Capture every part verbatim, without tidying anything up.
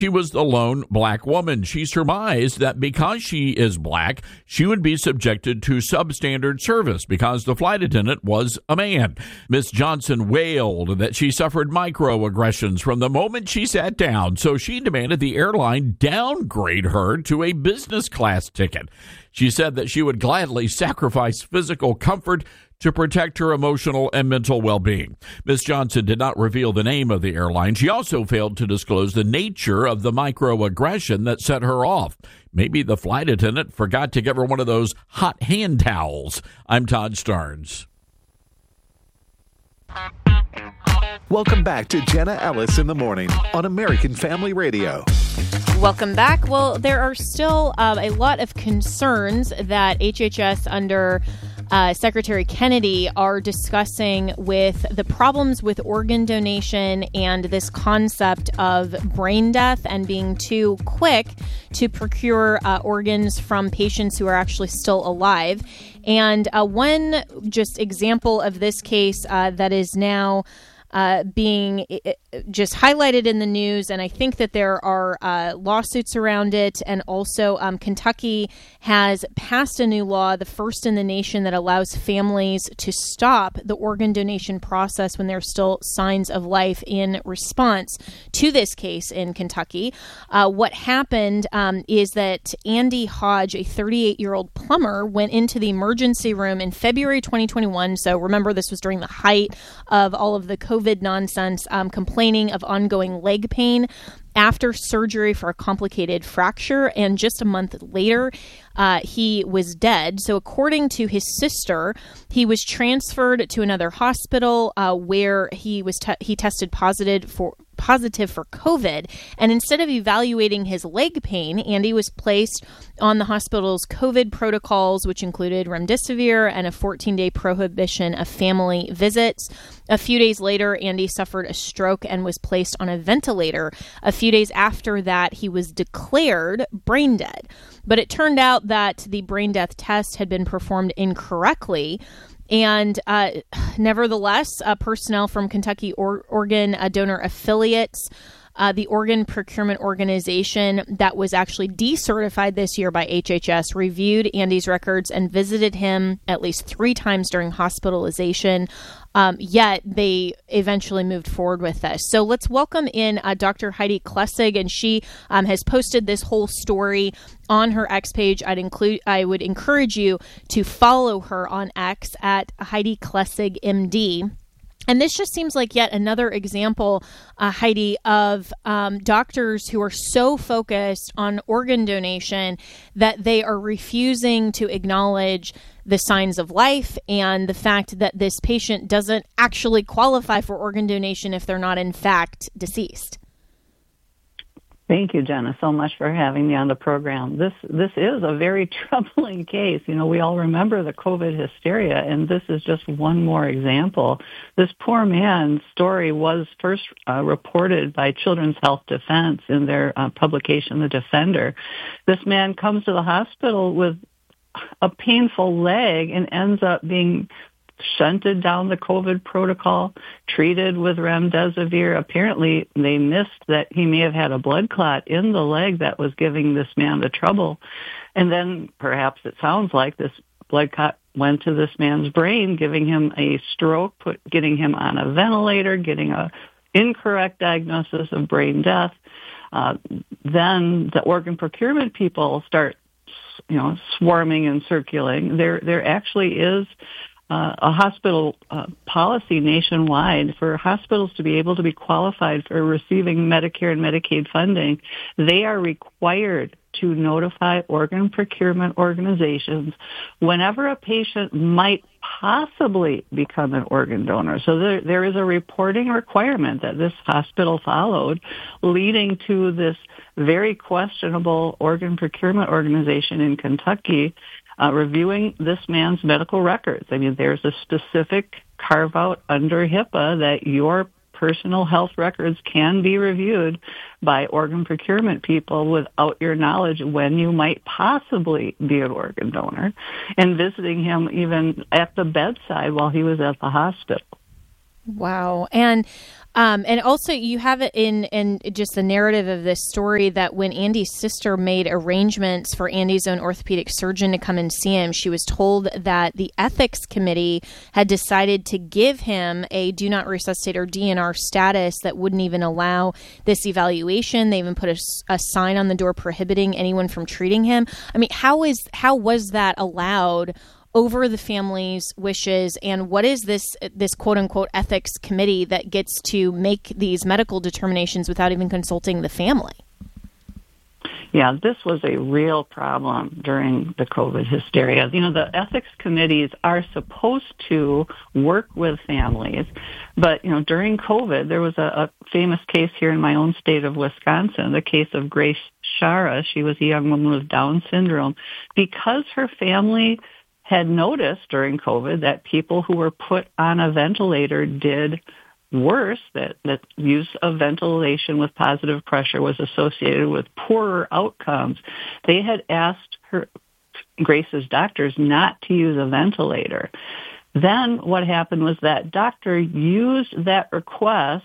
She was the lone black woman. She surmised that because she is black, she would be subjected to substandard service because the flight attendant was a man. Miss Johnson wailed that she suffered microaggressions from the moment she sat down, so she demanded the airline downgrade her to a business class ticket. She said that she would gladly sacrifice physical comfort to protect her emotional and mental well-being. Miz Johnson did not reveal the name of the airline. She also failed to disclose the nature of the microaggression that set her off. Maybe the flight attendant forgot to give her one of those hot hand towels. I'm Todd Starnes. Welcome back to Jenna Ellis in the Morning on American Family Radio. Welcome back. Well, there are still um, a lot of concerns that H H S under uh, Secretary Kennedy are discussing with the problems with organ donation and this concept of brain death and being too quick to procure uh, organs from patients who are actually still alive. And uh, one just example of this case uh, that is now Uh, being just highlighted in the news, and I think that there are uh, lawsuits around it, and also um, Kentucky has passed a new law, the first in the nation, that allows families to stop the organ donation process when there are still signs of life in response to this case in Kentucky. Uh, what happened um, is that Andy Hodge, a thirty-eight-year-old plumber, went into the emergency room in February twenty twenty-one, so remember this was during the height of all of the COVID COVID nonsense, um, complaining of ongoing leg pain after surgery for a complicated fracture. And just a month later, uh, he was dead. So according to his sister, he was transferred to another hospital uh, where he was te- he tested positive for positive for COVID. And instead of evaluating his leg pain, Andy was placed on the hospital's COVID protocols, which included remdesivir and a fourteen-day prohibition of family visits. A few days later, Andy suffered a stroke and was placed on a ventilator. A few days after that, he was declared brain dead. But it turned out that the brain death test had been performed incorrectly. And uh, nevertheless, uh, personnel from Kentucky or- organ uh, donor affiliates, uh, the organ procurement organization that was actually decertified this year by H H S, reviewed Andy's records and visited him at least three times during hospitalization. Um, yet they eventually moved forward with this. So let's welcome in uh, Doctor Heidi Klessig, and she um, has posted this whole story on her X page. I'd include, I would encourage you to follow her on X at Heidi Klessig M D. And this just seems like yet another example, uh, Heidi, of um, doctors who are so focused on organ donation that they are refusing to acknowledge the signs of life and the fact that this patient doesn't actually qualify for organ donation if they're not, in fact, deceased. Thank you, Jenna, so much for having me on the program. This this is a very troubling case. You know, we all remember the COVID hysteria, and this is just one more example. This poor man's story was first uh, reported by Children's Health Defense in their uh, publication, The Defender. This man comes to the hospital with a painful leg and ends up being shunted down the COVID protocol, treated with remdesivir. Apparently, they missed that he may have had a blood clot in the leg that was giving this man the trouble. And then perhaps it sounds like this blood clot went to this man's brain, giving him a stroke, put, getting him on a ventilator, getting a incorrect diagnosis of brain death. Uh, then the organ procurement people start, you know, swarming and circulating. There, there actually is Uh, a hospital uh, policy nationwide for hospitals to be able to be qualified for receiving Medicare and Medicaid funding. They are required to notify organ procurement organizations whenever a patient might possibly become an organ donor. So there, there is a reporting requirement that this hospital followed, leading to this very questionable organ procurement organization in Kentucky Uh, reviewing this man's medical records. I mean, there's a specific carve-out under HIPAA that your personal health records can be reviewed by organ procurement people without your knowledge when you might possibly be an organ donor, and visiting him even at the bedside while he was at the hospital. Wow. And um, and also you have it in, in just the narrative of this story that when Andy's sister made arrangements for Andy's own orthopedic surgeon to come and see him, she was told that the ethics committee had decided to give him a do not resuscitate or D N R status that wouldn't even allow this evaluation. They even put a, a sign on the door prohibiting anyone from treating him. I mean, how is how was that allowed over the family's wishes, and what is this this quote unquote ethics committee that gets to make these medical determinations without even consulting the family? Yeah, this was a real problem during the COVID hysteria. You know, the ethics committees are supposed to work with families, but, you know, during COVID, there was a, a famous case here in my own state of Wisconsin, the case of Grace Shara. She was a young woman with Down syndrome. Because her family had noticed during COVID that people who were put on a ventilator did worse, that, that use of ventilation with positive pressure was associated with poorer outcomes. They had asked her, Grace's doctors, not to use a ventilator. Then what happened was that doctor used that request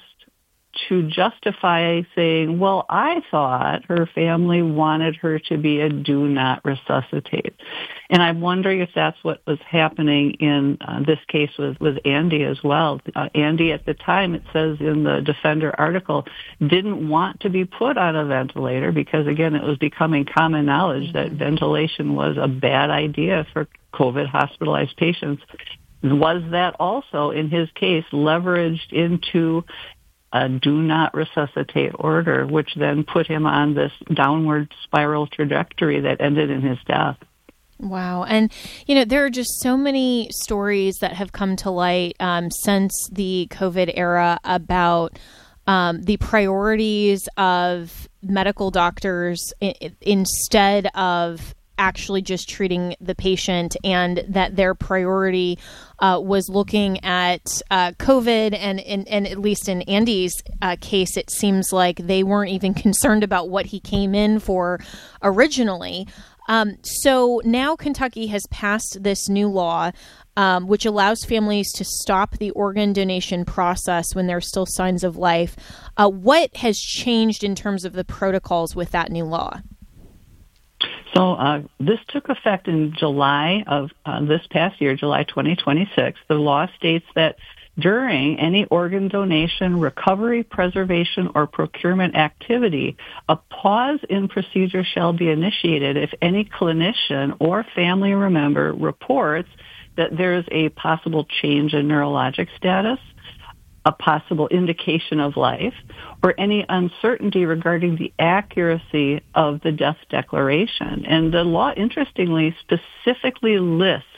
to justify saying, well, I thought her family wanted her to be a do not resuscitate. And I'm wondering if that's what was happening in uh, this case with, with Andy as well. Uh, Andy, at the time, it says in the Defender article, didn't want to be put on a ventilator because, again, it was becoming common knowledge that ventilation was a bad idea for COVID hospitalized patients. Was that also, in his case, leveraged into a do not resuscitate order, which then put him on this downward spiral trajectory that ended in his death? Wow. And, you know, there are just so many stories that have come to light um, since the COVID era about um, the priorities of medical doctors I- instead of actually just treating the patient, and that their priority uh, was looking at uh, COVID. And, and, and at least in Andy's uh, case, it seems like they weren't even concerned about what he came in for originally. Um, so now Kentucky has passed this new law, um, which allows families to stop the organ donation process when there are still signs of life. Uh, what has changed in terms of the protocols with that new law? So uh, this took effect in July of uh, this past year, July twenty twenty-six. The law states that during any organ donation, recovery, preservation, or procurement activity, a pause in procedure shall be initiated if any clinician or family member reports that there is a possible change in neurologic status, a possible indication of life, or any uncertainty regarding the accuracy of the death declaration. And the law, interestingly, specifically lists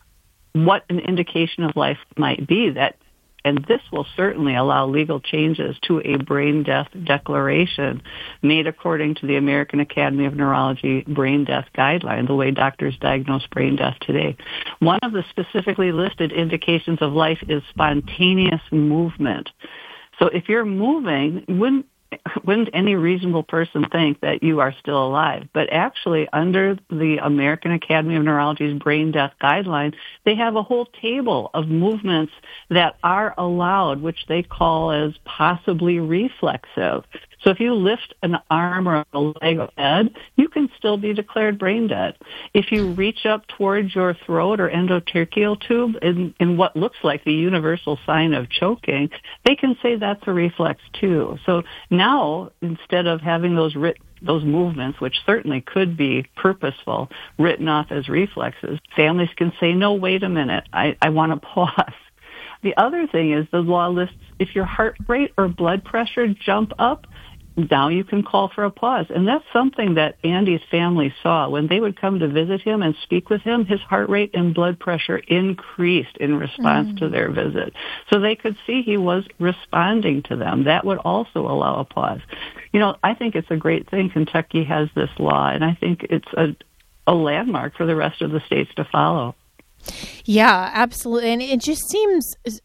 what an indication of life might be. That, and this will certainly allow legal changes to a brain death declaration made according to the American Academy of Neurology brain death guideline, the way doctors diagnose brain death today. One of the specifically listed indications of life is spontaneous movement. So if you're moving, wouldn't wouldn't any reasonable person think that you are still alive? But actually, under the American Academy of Neurology's brain death guidelines, they have a whole table of movements that are allowed, which they call as possibly reflexive. So if you lift an arm or a leg or head, you can still be declared brain dead. If you reach up towards your throat or endotracheal tube in, in what looks like the universal sign of choking, they can say that's a reflex too. So now, instead of having those writ- those movements, which certainly could be purposeful, written off as reflexes, families can say, no, wait a minute, I, I want to pause. The other thing is the law lists if your heart rate or blood pressure jump up, now you can call for a pause. And that's something that Andy's family saw. When they would come to visit him and speak with him, his heart rate and blood pressure increased in response mm. to their visit. So they could see he was responding to them. That would also allow a pause. You know, I think it's a great thing Kentucky has this law, and I think it's a, a landmark for the rest of the states to follow. Yeah, absolutely. And it just seems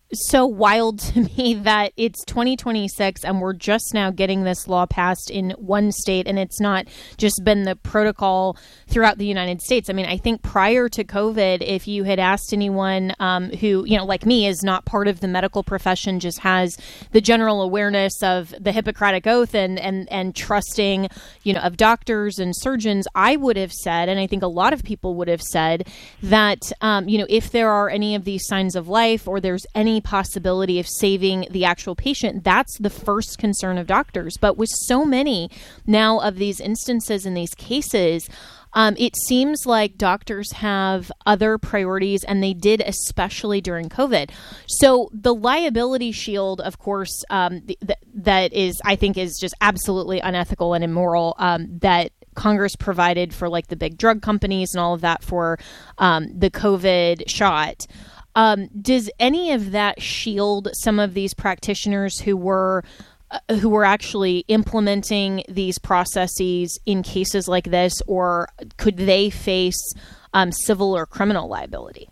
so wild to me that it's twenty twenty-six and we're just now getting this law passed in one state, and it's not just been the protocol throughout the United States. I mean, I think prior to COVID, if you had asked anyone um, who, you know, like me, is not part of the medical profession, just has the general awareness of the Hippocratic Oath and, and, and trusting, you know, of doctors and surgeons, I would have said, and I think a lot of people would have said, that, um, you know, if there are any of these signs of life or there's any possibility of saving the actual patient, that's the first concern of doctors. But with so many now of these instances in these cases, um, it seems like doctors have other priorities, and they did, especially during COVID. So the liability shield, of course, um, th- th- that is, I think, is just absolutely unethical and immoral, um, that Congress provided for like the big drug companies and all of that for um, the COVID shot. Um, does any of that shield some of these practitioners who were uh, who were actually implementing these processes in cases like this, or could they face um, civil or criminal liability?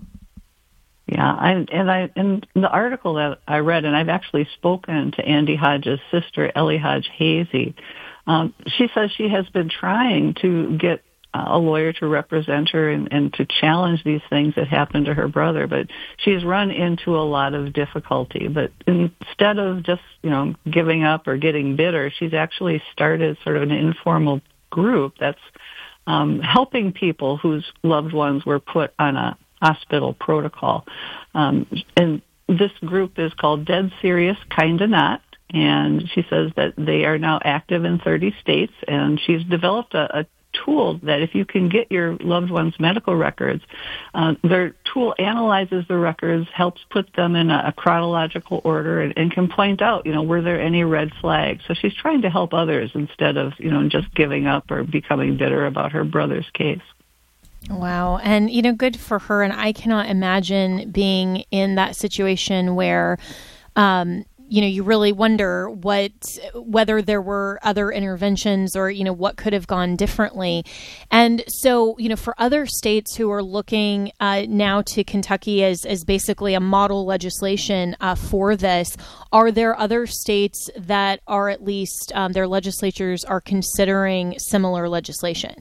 Yeah, I, and I in the article that I read, and I've actually spoken to Andy Hodge's sister, Ellie Hodge Hazy. Um, she says she has been trying to get a lawyer to represent her and, and to challenge these things that happened to her brother, but she's run into a lot of difficulty. But instead of just, you know, giving up or getting bitter, she's actually started sort of an informal group that's um, helping people whose loved ones were put on a hospital protocol. Um, and this group is called Dead Serious, Kinda Not. And she says that they are now active in thirty states, and she's developed a, a tool that if you can get your loved one's medical records, uh, their tool analyzes the records, helps put them in a, a chronological order, and, and can point out, you know, were there any red flags? So she's trying to help others instead of, you know, just giving up or becoming bitter about her brother's case. Wow. And, you know, good for her. And I cannot imagine being in that situation where, um, you know, you really wonder what, whether there were other interventions or, you know, what could have gone differently. And so, you know, for other states who are looking uh, now to Kentucky as, as basically a model legislation uh, for this, are there other states that are at least um, their legislatures are considering similar legislation?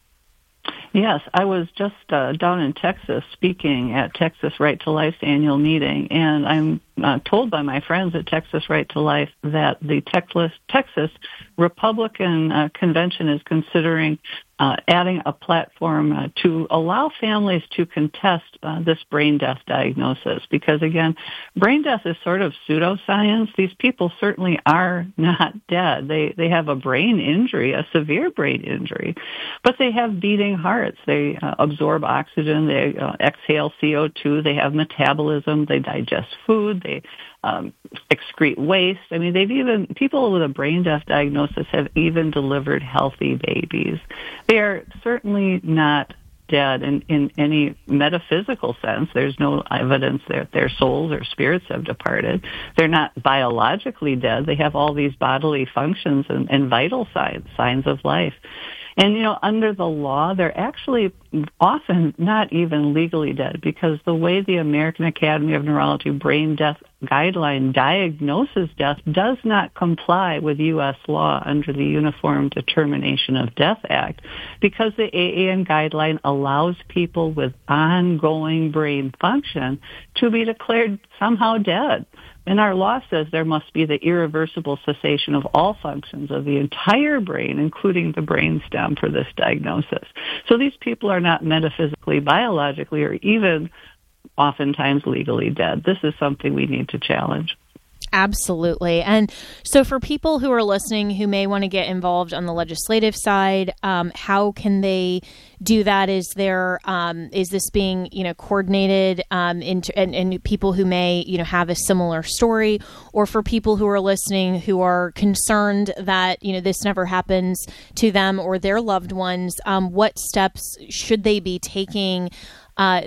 Yes, I was just uh, down in Texas speaking at Texas Right to Life's annual meeting, and I'm uh, told by my friends at Texas Right to Life that the Texas, Texas Republican uh, Convention is considering uh, adding a platform uh, to allow families to contest uh, this brain death diagnosis. Because, again, brain death is sort of pseudoscience. These people certainly are not dead. They they have a brain injury, a severe brain injury, but they have beating hearts. They uh, absorb oxygen. They uh, exhale C O two. They have metabolism. They digest food. They um, excrete waste. I mean, they've even, people with a brain death diagnosis have even delivered healthy babies. They are certainly not dead in, in any metaphysical sense. There's no evidence that their souls or spirits have departed. They're not biologically dead. They have all these bodily functions and, and vital signs, signs of life. And, you know, under the law, they're actually often not even legally dead, because the way the American Academy of Neurology brain death guideline diagnoses death does not comply with U S law under the Uniform Determination of Death Act, because the A A N guideline allows people with ongoing brain function to be declared somehow dead. And our law says there must be the irreversible cessation of all functions of the entire brain, including the brainstem, for this diagnosis. So these people are not metaphysically, biologically, or even oftentimes legally dead. This is something we need to challenge. Absolutely. And so for people who are listening who may want to get involved on the legislative side, um, how can they do that? Is there, um, is this being, you know, coordinated um, into, and, and people who may, you know, have a similar story? Or for people who are listening who are concerned that, you know, this never happens to them or their loved ones, um, what steps should they be taking uh,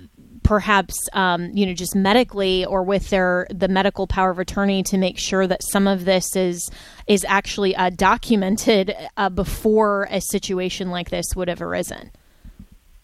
perhaps, um, you know, just medically or with their the medical power of attorney to make sure that some of this is is actually uh, documented uh, before a situation like this would have arisen?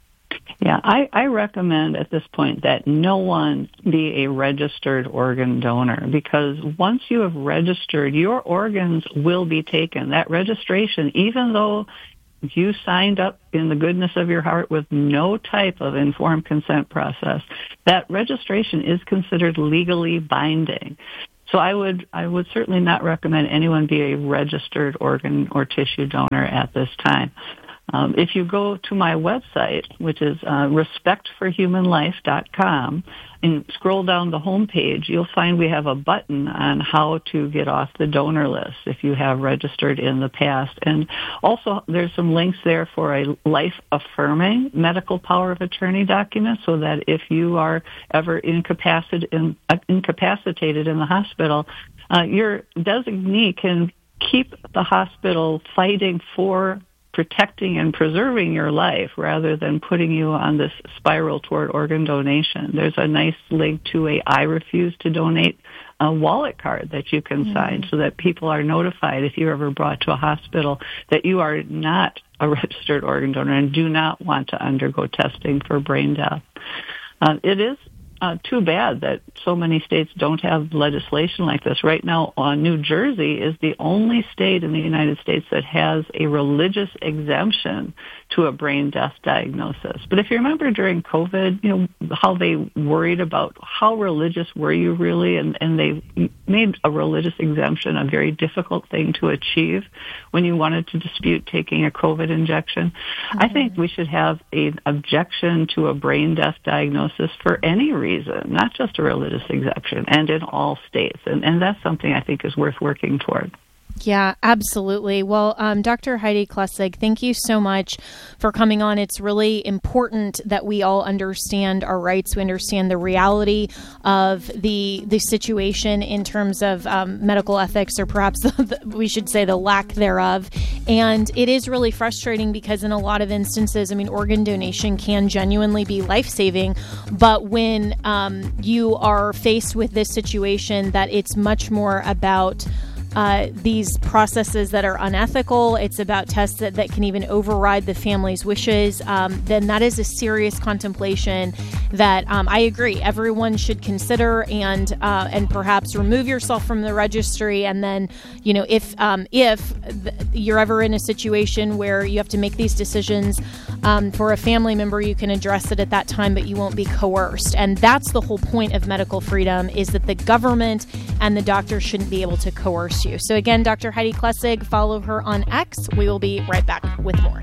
Yeah, I, I recommend at this point that no one be a registered organ donor, because once you have registered, your organs will be taken. That registration, even though you signed up in the goodness of your heart with no type of informed consent process, that registration is considered legally binding. So I would I would certainly not recommend anyone be a registered organ or tissue donor at this time. Um, if you go to my website, which is uh, respect for human life dot com, and scroll down the home page, you'll find we have a button on how to get off the donor list if you have registered in the past. And also there's some links there for a life-affirming medical power of attorney document, so that if you are ever incapacitated in, uh, incapacitated in the hospital, uh, your designee can keep the hospital fighting for protecting and preserving your life rather than putting you on this spiral toward organ donation. There's a nice link to a I refuse to donate a wallet card that you can mm-hmm. sign, so that people are notified if you're ever brought to a hospital that you are not a registered organ donor and do not want to undergo testing for brain death. Uh, it is Uh, too bad that so many states don't have legislation like this. Right now, uh, New Jersey is the only state in the United States that has a religious exemption to a brain death diagnosis. But if you remember during COVID, you know, how they worried about how religious were you really, and, and they made a religious exemption a very difficult thing to achieve when you wanted to dispute taking a COVID injection. Mm-hmm. I think we should have an objection to a brain death diagnosis for any reason. Reason, not just a religious exemption, and in all states. And, and that's something I think is worth working toward. Yeah, absolutely. Well, um, Doctor Heidi Klessig, thank you so much for coming on. It's really important that we all understand our rights. We understand the reality of the the situation in terms of um, medical ethics, or perhaps the, the, we should say the lack thereof. And it is really frustrating because in a lot of instances, I mean, organ donation can genuinely be life-saving. But when um, you are faced with this situation, that it's much more about Uh, these processes that are unethical, it's about tests that, that can even override the family's wishes, um, then that is a serious contemplation that um, I agree everyone should consider, and uh, and perhaps remove yourself from the registry. And then, you know, if um, if th- you're ever in a situation where you have to make these decisions um, for a family member, you can address it at that time, but you won't be coerced. And that's the whole point of medical freedom, is that the government and the doctor shouldn't be able to coerce you. So again, Doctor Heidi Klessig, follow her on X. We will be right back with more.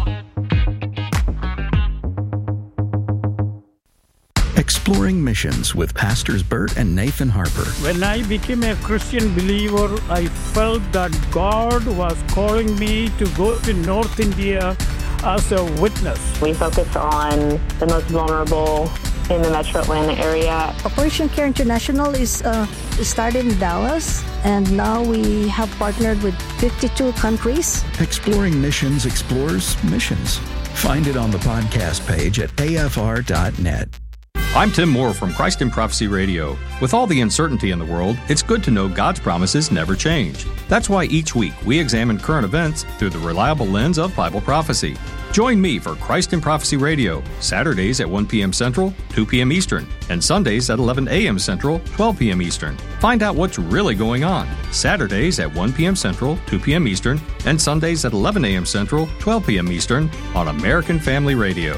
Exploring Missions with Pastors Bert and Nathan Harper. When I became a Christian believer, I felt that God was calling me to go to North India as a witness. We focus on the most vulnerable in the Metro Atlanta area. Operation Care International is uh, started in Dallas, and now we have partnered with fifty-two countries. Exploring Missions explores missions. Find it on the podcast page at A F R dot net. I'm Tim Moore from Christ in Prophecy Radio. With all the uncertainty in the world, it's good to know God's promises never change. That's why each week we examine current events through the reliable lens of Bible prophecy. Join me for Christ in Prophecy Radio, Saturdays at one p.m. Central, two p.m. Eastern, and Sundays at eleven a.m. Central, twelve p.m. Eastern. Find out what's really going on. Saturdays at one p.m. Central, two p.m. Eastern, and Sundays at eleven a.m. Central, twelve p.m. Eastern on American Family Radio.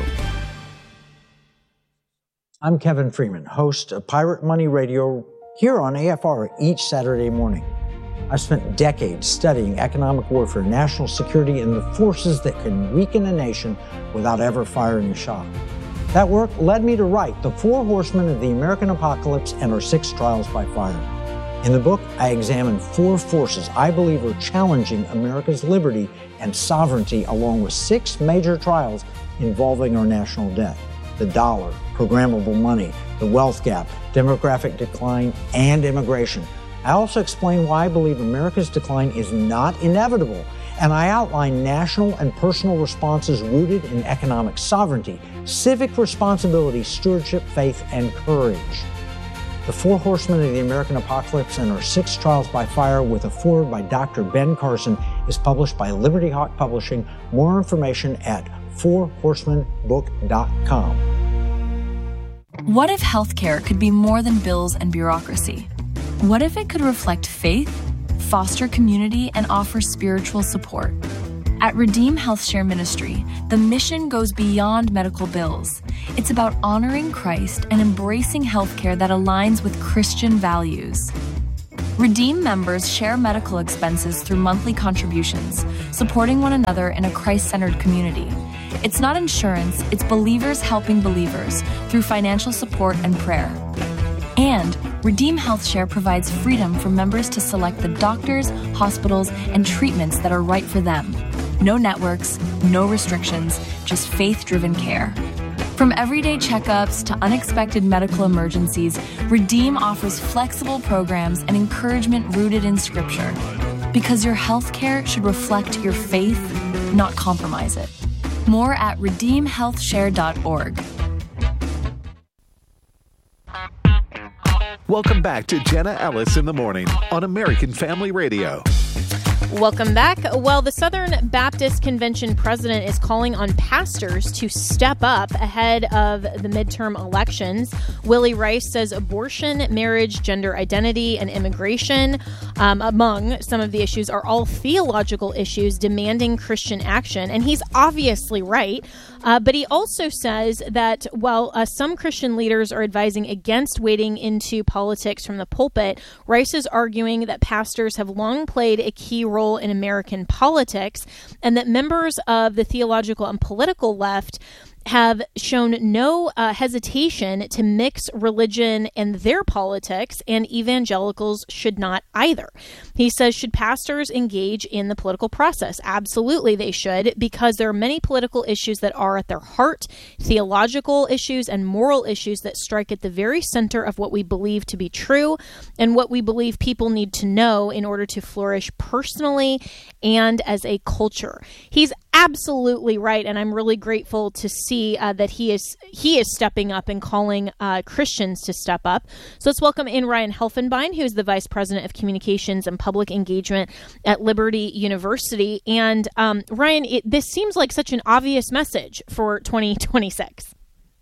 I'm Kevin Freeman, host of Pirate Money Radio here on A F R each Saturday morning. I've spent decades studying economic warfare, national security, and the forces that can weaken a nation without ever firing a shot. That work led me to write The Four Horsemen of the American Apocalypse and Our Six Trials by Fire. In the book, I examine four forces I believe are challenging America's liberty and sovereignty, along with six major trials involving our national debt: the dollar, programmable money, the wealth gap, demographic decline, and immigration. I also explain why I believe America's decline is not inevitable, and I outline national and personal responses rooted in economic sovereignty, civic responsibility, stewardship, faith, and courage. The Four Horsemen of the American Apocalypse and Our Six Trials by Fire, with a foreword by Doctor Ben Carson, is published by Liberty Hawk Publishing. More information at four horsemen book dot com. What if healthcare could be more than bills and bureaucracy? What if it could reflect faith, foster community, and offer spiritual support? At Redeem Health Share Ministry, the mission goes beyond medical bills. It's about honoring Christ and embracing healthcare that aligns with Christian values. Redeem members share medical expenses through monthly contributions, supporting one another in a Christ-centered community. It's not insurance, it's believers helping believers through financial support and prayer. And Redeem Health Share provides freedom for members to select the doctors, hospitals, and treatments that are right for them. No networks, no restrictions, just faith-driven care. From everyday checkups to unexpected medical emergencies, Redeem offers flexible programs and encouragement rooted in Scripture. Because your health care should reflect your faith, not compromise it. More at redeem health share dot org. Welcome back to Jenna Ellis in the Morning on American Family Radio. Welcome back. Well, the Southern Baptist Convention president is calling on pastors to step up ahead of the midterm elections. Willie Rice says abortion, marriage, gender identity, and immigration, um, among some of the issues, are all theological issues demanding Christian action. And he's obviously right. Uh, but he also says that while uh, some Christian leaders are advising against wading into politics from the pulpit, Rice is arguing that pastors have long played a key role in American politics and that members of the theological and political left have shown no uh, hesitation to mix religion and their politics, and evangelicals should not either. He says, should pastors engage in the political process? Absolutely they should, because there are many political issues that are at their heart, theological issues and moral issues that strike at the very center of what we believe to be true and what we believe people need to know in order to flourish personally and as a culture. He's absolutely right, and I'm really grateful to see uh, that he is he is stepping up and calling uh, Christians to step up. So let's welcome in Ryan Helfenbein, who is the Vice President of Communications and Public Engagement at Liberty University. And um, Ryan, it, this seems like such an obvious message for twenty twenty-six.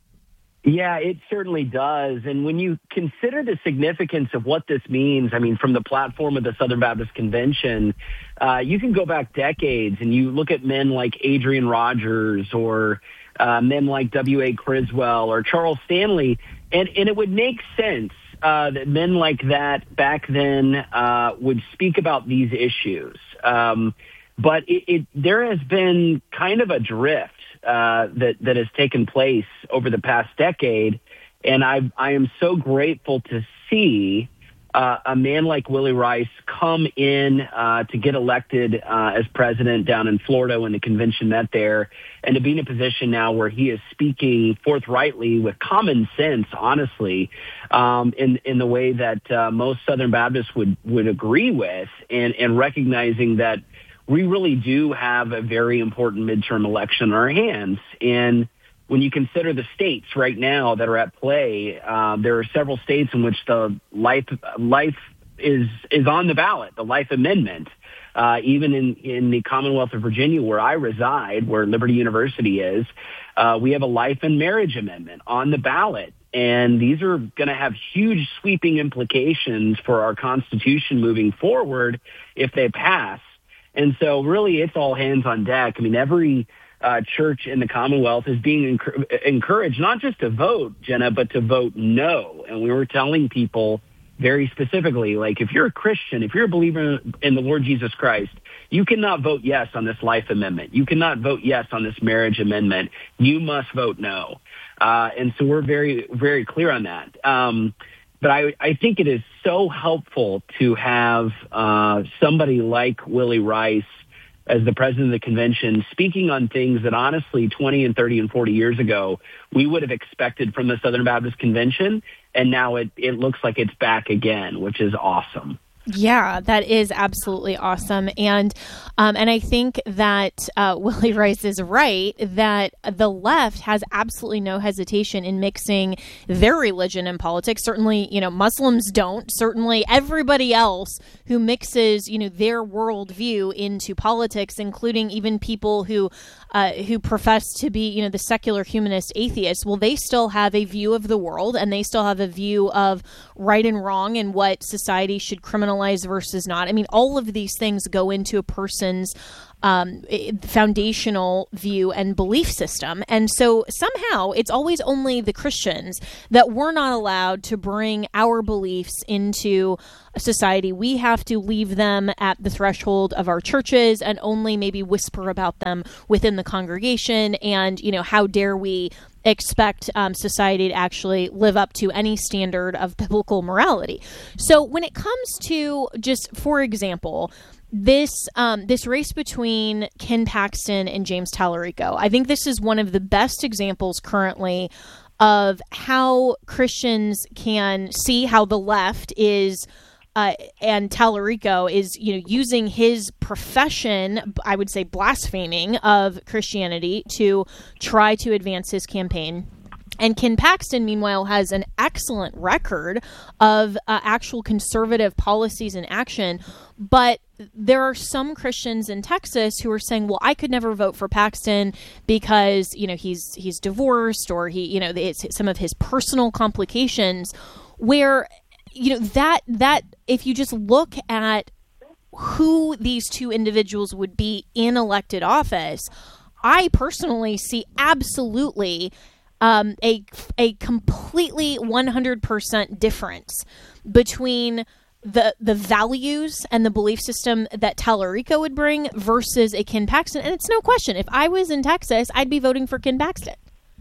Yeah, it certainly does. And when you consider the significance of what this means, I mean, from the platform of the Southern Baptist Convention, uh, you can go back decades and you look at men like Adrian Rogers or uh, men like W A Criswell or Charles Stanley, and, and it would make sense uh, that men like that back then uh, would speak about these issues. Um, but it, it, there has been kind of a drift Uh, that that has taken place over the past decade, and I I am so grateful to see uh, a man like Willie Rice come in uh, to get elected uh, as president down in Florida when the convention met there, and to be in a position now where he is speaking forthrightly with common sense, honestly, um, in in the way that uh, most Southern Baptists would would agree with, and and recognizing that we really do have a very important midterm election in our hands. And when you consider the states right now that are at play, uh, there are several states in which the life life is is on the ballot, the Life Amendment. Uh, even in, in the Commonwealth of Virginia, where I reside, where Liberty University is, uh, we have a Life and Marriage Amendment on the ballot. And these are going to have huge sweeping implications for our Constitution moving forward if they pass. And so really it's all hands on deck. I mean, every uh, church in the Commonwealth is being enc- encouraged not just to vote, Jenna, but to vote no. And we were telling people very specifically, like, if you're a Christian, if you're a believer in the Lord Jesus Christ, you cannot vote yes on this Life Amendment. You cannot vote yes on this Marriage Amendment. You must vote no. Uh, and so we're very, very clear on that. Um, But I, I think it is so helpful to have uh, somebody like Willie Rice as the president of the convention speaking on things that honestly twenty and thirty and forty years ago we would have expected from the Southern Baptist Convention, and now it, it looks like it's back again, which is awesome. Yeah, that is absolutely awesome. And um, and I think that uh, Willie Rice is right that the left has absolutely no hesitation in mixing their religion and politics. Certainly, you know, Muslims don't. Certainly everybody else who mixes, you know, their worldview into politics, including even people who uh, who profess to be, you know, the secular humanist atheists, well, they still have a view of the world and they still have a view of right and wrong and what society should criminalize versus not. I mean, all of these things go into a person's um, foundational view and belief system. And so somehow it's always only the Christians that we're not allowed to bring our beliefs into society. We have to leave them at the threshold of our churches and only maybe whisper about them within the congregation. And, you know, how dare we expect um, society to actually live up to any standard of biblical morality. So when it comes to just, for example, this um, this race between Ken Paxton and James Tallarico, I think this is one of the best examples currently of how Christians can see how the left is Uh, and Tallarico is, you know, using his profession, I would say blaspheming, of Christianity to try to advance his campaign. And Ken Paxton, meanwhile, has an excellent record of uh, actual conservative policies and action. But there are some Christians in Texas who are saying, well, I could never vote for Paxton because, you know, he's he's divorced or he, you know, it's some of his personal complications where, you know, that that if you just look at who these two individuals would be in elected office, I personally see absolutely um, a a completely one hundred percent difference between the the values and the belief system that Tallarico would bring versus a Ken Paxton. And it's no question, if I was in Texas, I'd be voting for Ken Paxton.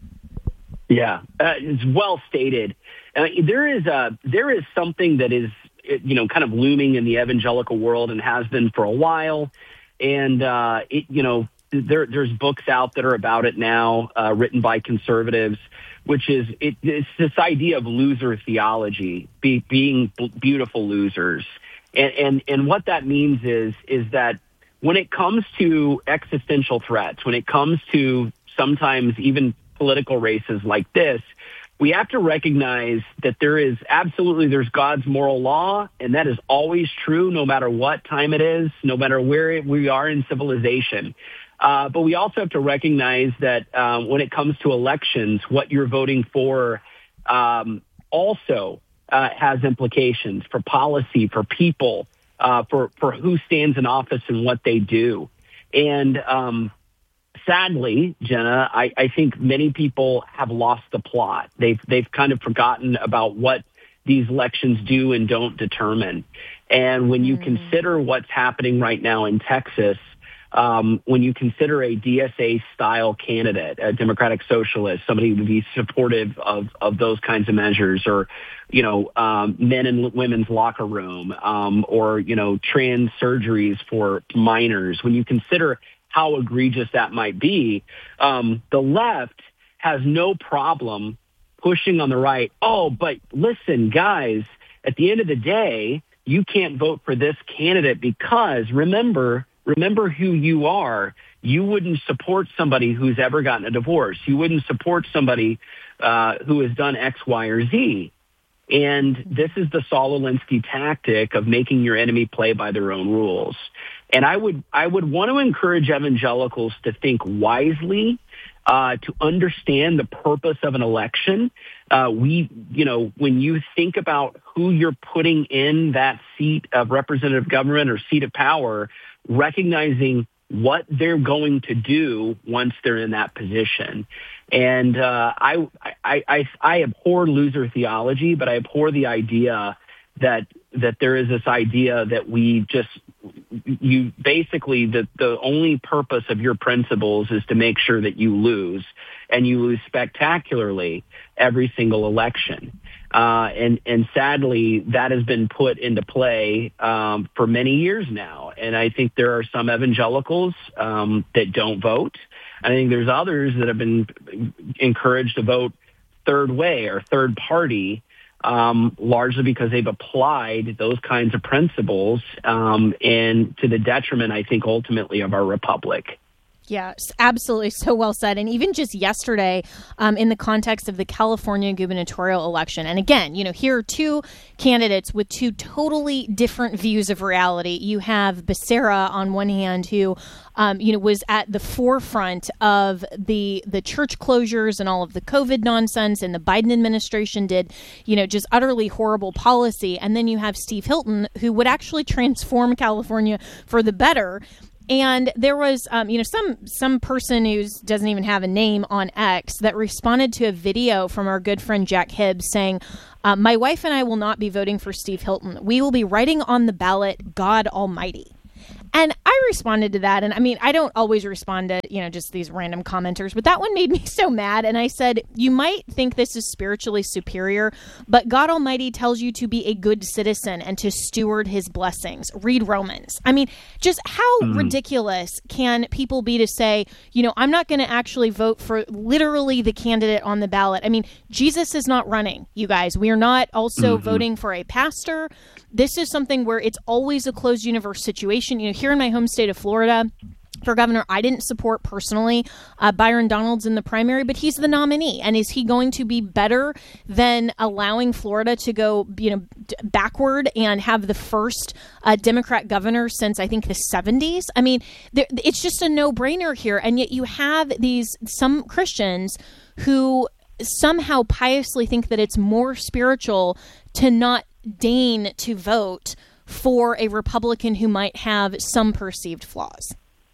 Yeah, uh, it's well stated. Uh, there is a there is something that is, you know, kind of looming in the evangelical world and has been for a while. And, uh, it, you know, there, there's books out that are about it now, uh, written by conservatives, which is it, it's this idea of loser theology, be, being b- beautiful losers. And, and, and what that means is, is that when it comes to existential threats, when it comes to sometimes even political races like this, we have to recognize that there is absolutely, there's God's moral law, and that is always true no matter what time it is, no matter where we are in civilization. Uh, but we also have to recognize that um, when it comes to elections, what you're voting for um, also uh, has implications for policy, for people, uh, for, for who stands in office and what they do. And um sadly, Jenna, I, I think many people have lost the plot. They've they've kind of forgotten about what these elections do and don't determine. And when you mm. consider what's happening right now in Texas, um, when you consider a D S A-style candidate, a Democratic Socialist, somebody to be supportive of, of those kinds of measures, or, you know, um, men and women's locker room, um, or, you know, trans surgeries for minors, when you consider how egregious that might be, um, the left has no problem pushing on the right. Oh, but listen, guys, at the end of the day, you can't vote for this candidate because remember, remember who you are. You wouldn't support somebody who's ever gotten a divorce. You wouldn't support somebody uh, who has done X, Y, or Z. And this is the Saul Alinsky tactic of making your enemy play by their own rules. And I would I would want to encourage evangelicals to think wisely, uh, to understand the purpose of an election. Uh, we, you know, when you think about who you're putting in that seat of representative government or seat of power, recognizing what they're going to do once they're in that position. And uh, I, I, I, I abhor loser theology, but I abhor the idea that that there is this idea that we just, you basically, the, the only purpose of your principles is to make sure that you lose, and you lose spectacularly every single election. Uh, and, and sadly, that has been put into play um, for many years now. And I think there are some evangelicals um, that don't vote. I think there's others that have been encouraged to vote third way or third party. um, largely because they've applied those kinds of principles um, and to the detriment, I think, ultimately of our republic. Yes, absolutely. So well said. And even just yesterday, um, in the context of the California gubernatorial election, and again, you know, here are two candidates with two totally different views of reality. You have Becerra on one hand, who, um, you know, was at the forefront of the the church closures and all of the COVID nonsense, and the Biden administration did, you know, just utterly horrible policy. And then you have Steve Hilton, who would actually transform California for the better. And there was, um, you know, some some person who doesn't even have a name on X that responded to a video from our good friend Jack Hibbs saying, uh, my wife and I will not be voting for Steve Hilton. We will be writing on the ballot, God Almighty. And I responded to that. And I mean, I don't always respond to, you know, just these random commenters, but that one made me so mad. And I said, you might think this is spiritually superior, but God Almighty tells you to be a good citizen and to steward his blessings. Read Romans. I mean, just how mm. ridiculous can people be to say, you know, I'm not going to actually vote for literally the candidate on the ballot. I mean, Jesus is not running, you guys. We are not also mm-hmm. voting for a pastor. This is something where it's always a closed universe situation. You know, here in my home state of Florida, for governor, I didn't support personally uh, Byron Donalds in the primary, but he's the nominee. And is he going to be better than allowing Florida to go, you know, d- backward and have the first uh, Democrat governor since, I think, the seventies? I mean, there, it's just a no-brainer here. And yet you have these some Christians who somehow piously think that it's more spiritual to not deign to vote for a Republican who might have some perceived flaws.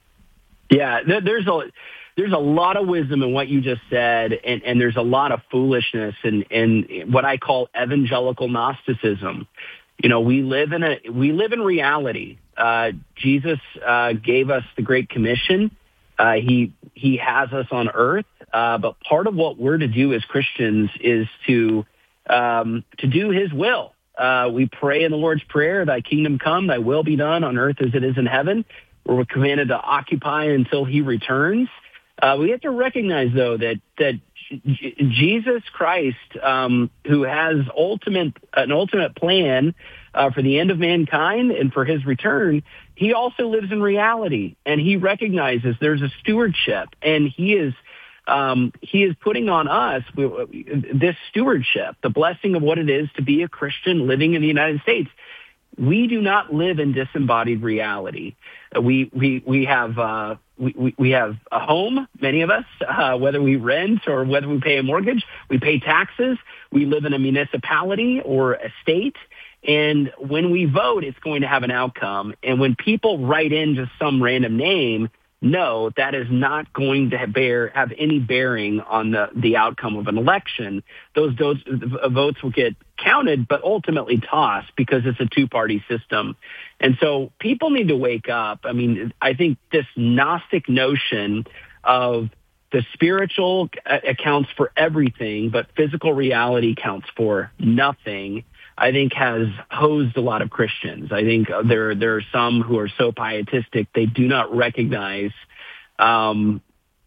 Yeah, there's a there's a lot of wisdom in what you just said, and, and there's a lot of foolishness in, in what I call evangelical Gnosticism. You know, we live in a we live in reality. Uh, Jesus uh, gave us the Great Commission. Uh, he he has us on earth, uh, but part of what we're to do as Christians is to um, to do His will. Uh, we pray in the Lord's Prayer, thy kingdom come, thy will be done on earth as it is in heaven. We're commanded to occupy until he returns. Uh, we have to recognize, though, that that J- Jesus Christ, um, who has ultimate an ultimate plan uh, for the end of mankind and for his return, he also lives in reality, and he recognizes there's a stewardship, and he is Um, he is putting on us this stewardship, the blessing of what it is to be a Christian living in the United States. We do not live in disembodied reality. We we we have uh, we we have a home. Many of us, uh, whether we rent or whether we pay a mortgage, we pay taxes. We live in a municipality or a state. And when we vote, it's going to have an outcome. And when people write in just some random name, no, that is not going to bear have any bearing on the, the outcome of an election. Those, those votes will get counted, but ultimately tossed because it's a two-party system. And so people need to wake up. I mean, I think this Gnostic notion of the spiritual accounts for everything, but physical reality counts for nothing, I think has hosed a lot of Christians. I think there there are some who are so pietistic they do not recognize um,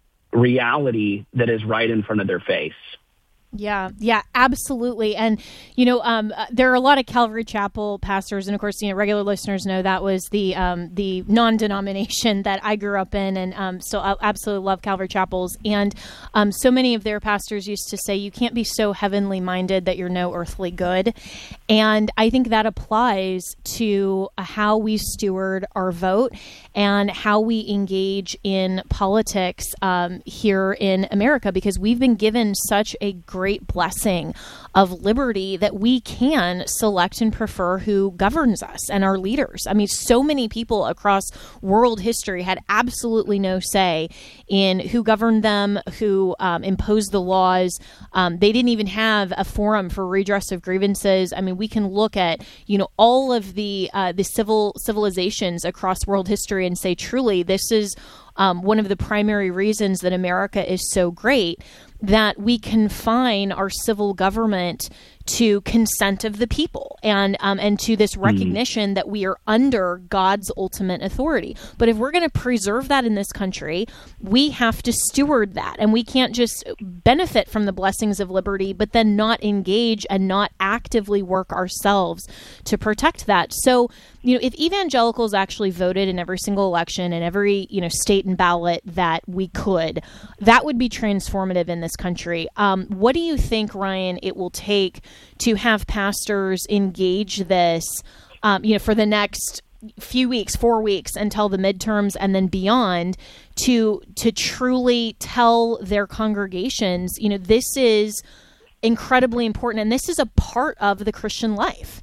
reality that is right in front of their face. Yeah, yeah, absolutely. And, you know, um, there are a lot of Calvary Chapel pastors. And of course, you know, regular listeners know that was the um, the non-denomination that I grew up in. And um, so I absolutely love Calvary Chapels. And um, so many of their pastors used to say, you can't be so heavenly minded that you're no earthly good. And I think that applies to how we steward our vote and how we engage in politics um, here in America, because we've been given such a great blessing of liberty that we can select and prefer who governs us and our leaders. I mean, so many people across world history had absolutely no say in who governed them, who um, imposed the laws. Um, they didn't even have a forum for redress of grievances. I mean, we can look at, you know, all of the uh, the civil civilizations across world history and say, truly, this is um, one of the primary reasons that America is so great, that we confine our civil government to consent of the people and um, and to this recognition mm. that we are under God's ultimate authority. But if we're going to preserve that in this country, we have to steward that, and we can't just benefit from the blessings of liberty, but then not engage and not actively work ourselves to protect that. So, you know, if evangelicals actually voted in every single election and every, you know, state and ballot that we could, that would be transformative in this country. Um, what do you think, Ryan, it will take to have pastors engage this, um, you know, for the next few weeks, four weeks until the midterms and then beyond, to to truly tell their congregations, you know, this is incredibly important and this is a part of the Christian life?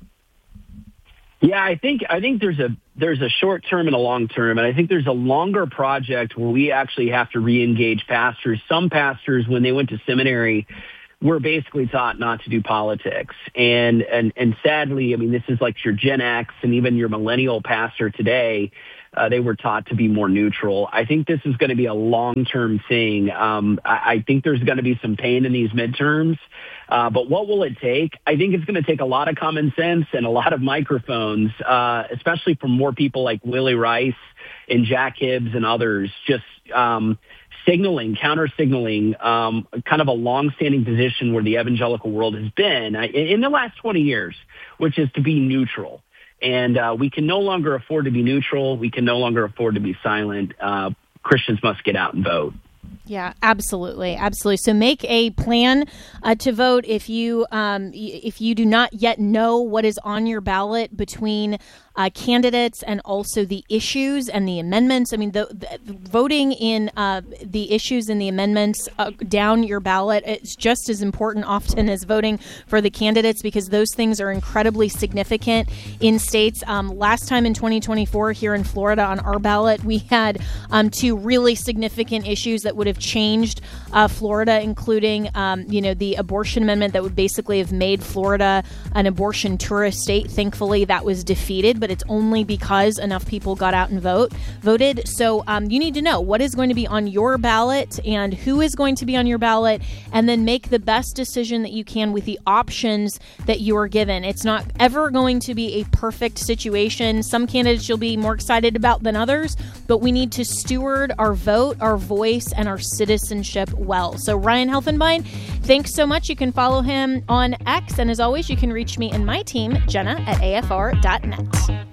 Yeah, I think I think there's a there's a short term and a long term, and I think there's a longer project where we actually have to re-engage pastors. Some pastors, when they went to seminary, were basically taught not to do politics, and and and sadly, I mean, this is like your Gen X and even your millennial pastor today. Uh, they were taught to be more neutral. I think this is going to be a long-term thing. Um, I, I think there's going to be some pain in these midterms. Uh, but what will it take? I think it's going to take a lot of common sense and a lot of microphones, uh, especially from more people like Willie Rice and Jack Hibbs and others, just um, signaling, counter-signaling, um, kind of a long-standing position where the evangelical world has been uh, in, in the last twenty years, which is to be neutral. And uh, we can no longer afford to be neutral. We can no longer afford to be silent. Uh, Christians must get out and vote. Yeah, absolutely, absolutely. So make a plan uh, to vote if you um, if you do not yet know what is on your ballot between uh, candidates and also the issues and the amendments. I mean, the, the voting in uh, the issues and the amendments uh, down your ballot, it's just as important often as voting for the candidates because those things are incredibly significant in states. Um, last time in twenty twenty-four here in Florida on our ballot, we had um, two really significant issues that would have changed uh, Florida, including, um, you know, the abortion amendment that would basically have made Florida an abortion tourist state. Thankfully, that was defeated, but it's only because enough people got out and vote voted. So um, you need to know what is going to be on your ballot and who is going to be on your ballot, and then make the best decision that you can with the options that you are given. It's not ever going to be a perfect situation. Some candidates you'll be more excited about than others, but we need to steward our vote, our voice, and our citizenship well. So Ryan Helfenbein, thanks so much. You can follow him on X, and as always, you can reach me and my team, Jenna at A F R dot net.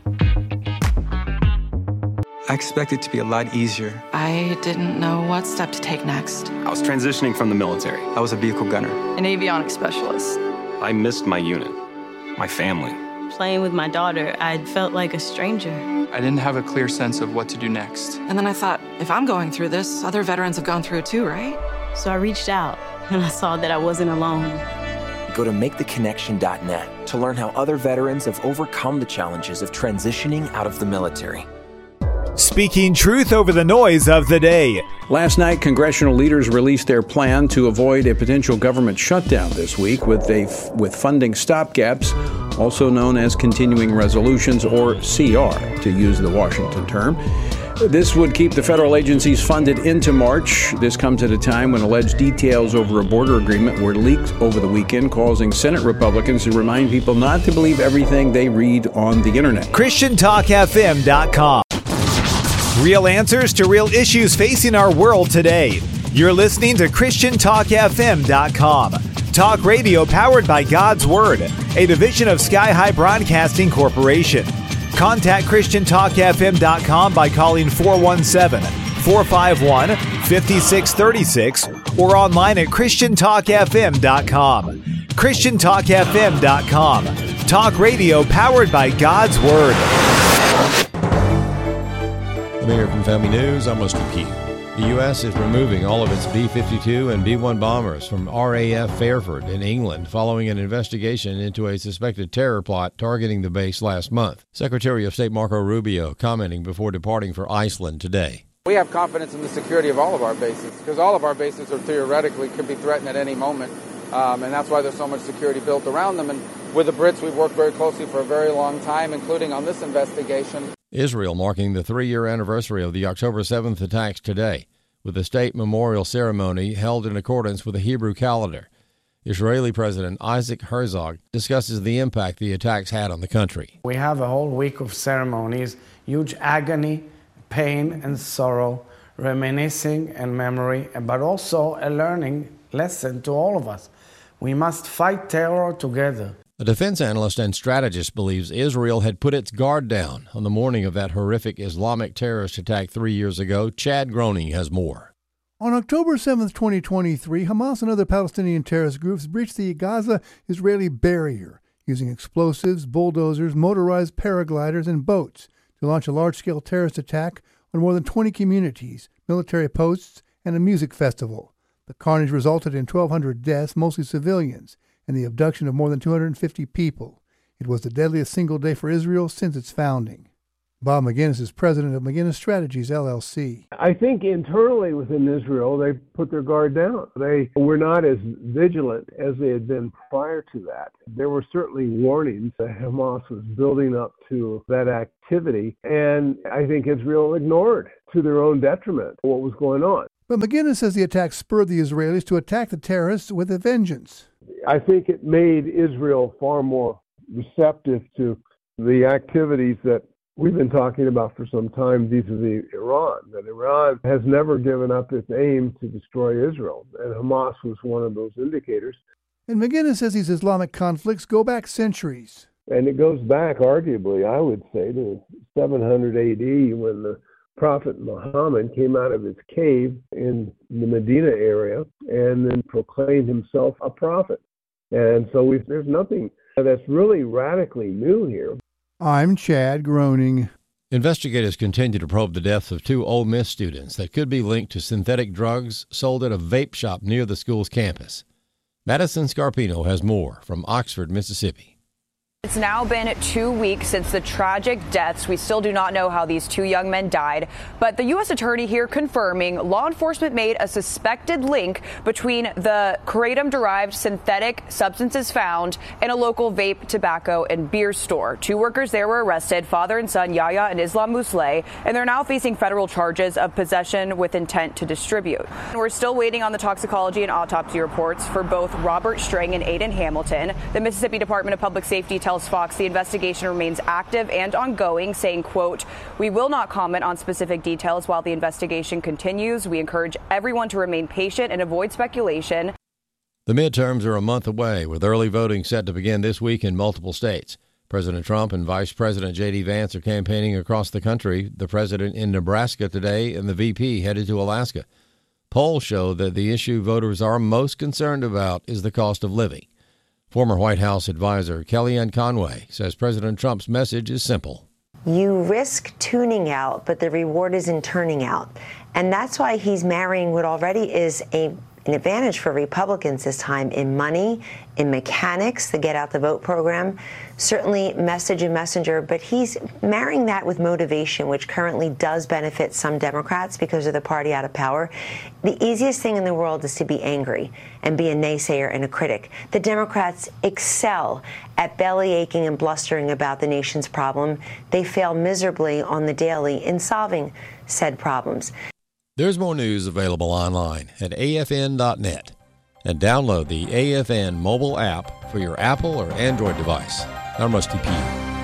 I expected it to be a lot easier. I didn't know what step to take next. I was transitioning from the military. I was a vehicle gunner. An avionics specialist. I missed my unit, my family. Playing with my daughter, I felt like a stranger. I didn't have a clear sense of what to do next. And then I thought, if I'm going through this, other veterans have gone through it too, right? So I reached out, and I saw that I wasn't alone. Go to make the connection dot net to learn how other veterans have overcome the challenges of transitioning out of the military. Speaking truth over the noise of the day. Last night, congressional leaders released their plan to avoid a potential government shutdown this week with a with funding stopgaps, also known as continuing resolutions, or C R, to use the Washington term. This would keep the federal agencies funded into March. This comes at a time when alleged details over a border agreement were leaked over the weekend, causing Senate Republicans to remind people not to believe everything they read on the internet. Christian Talk F M dot com. Real answers to real issues facing our world today. You're listening to Christian Talk F M dot com. Talk radio powered by God's Word, a division of Sky High Broadcasting Corporation. Contact Christian Talk F M dot com by calling four one seven, four five one, five six three six or online at Christian Talk F M dot com. Christian Talk F M dot com. Talk radio powered by God's Word. American Family News, I'm Rusty Key. The U S is removing all of its B fifty-two and B one bombers from R A F Fairford in England following an investigation into a suspected terror plot targeting the base last month. Secretary of State Marco Rubio commenting before departing for Iceland today. We have confidence in the security of all of our bases because all of our bases are theoretically could be threatened at any moment, um, and that's why there's so much security built around them. And with the Brits, we've worked very closely for a very long time, including on this investigation. Israel marking the three-year anniversary of the October seventh attacks today, with a state memorial ceremony held in accordance with the Hebrew calendar. Israeli President Isaac Herzog discusses the impact the attacks had on the country. We have a whole week of ceremonies, huge agony, pain, and sorrow, reminiscing and memory, but also a learning lesson to all of us. We must fight terror together. A defense analyst and strategist believes Israel had put its guard down on the morning of that horrific Islamic terrorist attack three years ago. Chad Groening has more. On October seventh, twenty twenty-three, Hamas and other Palestinian terrorist groups breached the Gaza-Israeli barrier using explosives, bulldozers, motorized paragliders, and boats to launch a large-scale terrorist attack on more than twenty communities, military posts, and a music festival. The carnage resulted in twelve hundred deaths, mostly civilians, and the abduction of more than two hundred fifty people. It was the deadliest single day for Israel since its founding. Bob McGinnis is president of McGinnis Strategies, L L C. I think internally within Israel, they put their guard down. They were not as vigilant as they had been prior to that. There were certainly warnings that Hamas was building up to that activity, and I think Israel ignored, to their own detriment, what was going on. But McGinnis says the attack spurred the Israelis to attack the terrorists with a vengeance. I think it made Israel far more receptive to the activities that we've been talking about for some time vis-a-vis Iran, that Iran has never given up its aim to destroy Israel, and Hamas was one of those indicators. And McGinnis says these Islamic conflicts go back centuries. And it goes back, arguably, I would say, to seven hundred A D when the Prophet Muhammad came out of his cave in the Medina area and then proclaimed himself a prophet. And so we, there's nothing that's really radically new here. I'm Chad Groening. Investigators continue to probe the deaths of two Ole Miss students that could be linked to synthetic drugs sold at a vape shop near the school's campus. Madison Scarpino has more from Oxford, Mississippi. It's now been two weeks since the tragic deaths. We still do not know how these two young men died, but the U S attorney here confirming law enforcement made a suspected link between the kratom-derived synthetic substances found in a local vape, tobacco, and beer store. Two workers there were arrested, father and son Yahya and Islam Musleh, and they're now facing federal charges of possession with intent to distribute. We're still waiting on the toxicology and autopsy reports for both Robert Strang and Aiden Hamilton. The Mississippi Department of Public Safety tells Fox the investigation remains active and ongoing, saying, quote, "We will not comment on specific details while the investigation continues. We encourage everyone to remain patient and avoid speculation." The midterms are a month away, with early voting set to begin this week in multiple states. President Trump and Vice President J D Vance are campaigning across the country, the president in Nebraska today and the V P headed to Alaska. Polls show that the issue voters are most concerned about is the cost of living. Former White House advisor Kellyanne Conway says President Trump's message is simple. You risk tuning out, but the reward is in turning out. And that's why he's marrying what already is a an advantage for Republicans this time in money, in mechanics, the Get Out the Vote program, certainly message and messenger, but he's marrying that with motivation, which currently does benefit some Democrats because of the party out of power. The easiest thing in the world is to be angry and be a naysayer and a critic. The Democrats excel at belly aching and blustering about the nation's problem. They fail miserably on the daily in solving said problems. There's more news available online at A F N dot net and download the A F N mobile app for your Apple or Android device. I'm Rusty P.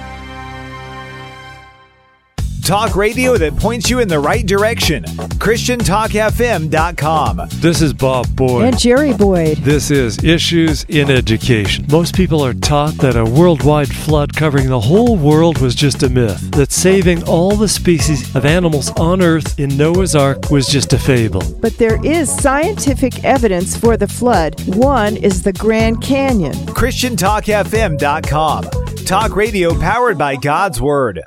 Talk radio that points you in the right direction. Christian Talk F M dot com. This is Bob Boyd. And Jerry Boyd. This is Issues in Education. Most people are taught that a worldwide flood covering the whole world was just a myth, that saving all the species of animals on Earth in Noah's Ark was just a fable. But there is scientific evidence for the flood. One is the Grand Canyon. Christian Talk F M dot com. Talk radio powered by God's Word.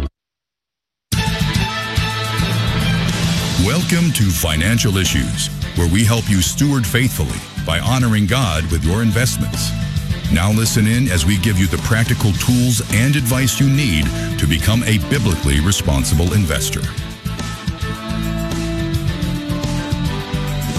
Welcome to Financial Issues, where we help you steward faithfully by honoring God with your investments. Now listen in as we give you the practical tools and advice you need to become a biblically responsible investor.